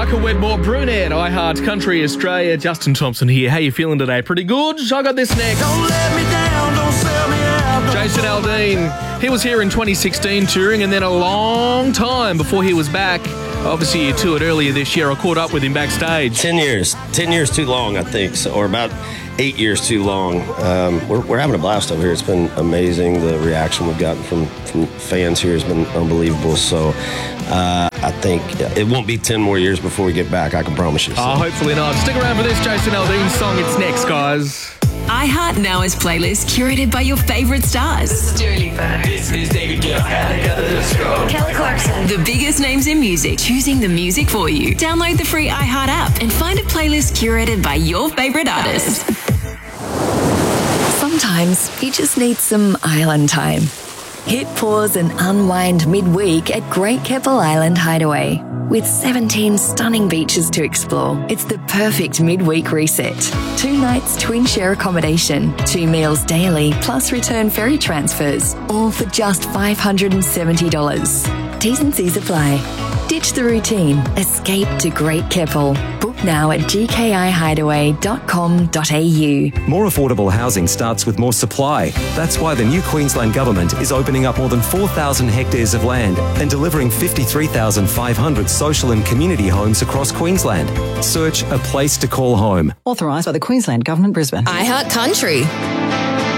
Michael Wedmore, Brunette, iHeart Country Australia. Justin Thompson here. How you feeling today? Pretty good? I got this next. Don't let me down, don't sell me out. Jason Aldean. He was here in 2016 touring, and then a long time before he was back. Obviously, you toured earlier this year. I caught up with him backstage. 10 years. 10 years too long, I think, or about 8 years too long. We're having a blast over here. It's been amazing. The reaction we've gotten from fans here has been unbelievable. So I think it won't be 10 more years before we get back, I can promise you. So. Hopefully not. Stick around for this Jason Aldean song. It's next, guys. iHeart Now is playlist curated by your favourite stars. This is Dua Lipa. This is David Guetta. Kelly Clarkson. The biggest names in music, choosing the music for you. Download the free iHeart app and find a playlist curated by your favourite artists. Sometimes you just need some island time. Hit pause and unwind midweek at Great Keppel Island Hideaway. With 17 stunning beaches to explore, it's the perfect midweek reset. 2 nights twin share accommodation, 2 meals daily, plus return ferry transfers, all for just $570. T's and C's apply. Ditch the routine. Escape to Great Keppel. Book now at gkihideaway.com.au. More affordable housing starts with more supply. That's why the new Queensland Government is opening up more than 4,000 hectares of land and delivering 53,500 social and community homes across Queensland. Search a place to call home. Authorised by the Queensland Government, Brisbane. iHeart Country.